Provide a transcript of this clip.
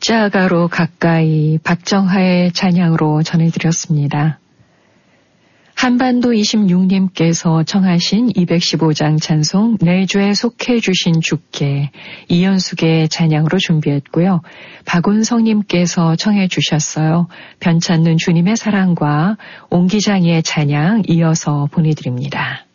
십자가로 가까이 박정하의 찬양으로 전해드렸습니다. 한반도 26님께서 청하신 215장 찬송 내 죄에 속해 주신 주께 이연숙의 찬양으로 준비했고요. 박운성님께서 청해 주셨어요. 변찮는 주님의 사랑과 옹기장의 찬양 이어서 보내드립니다.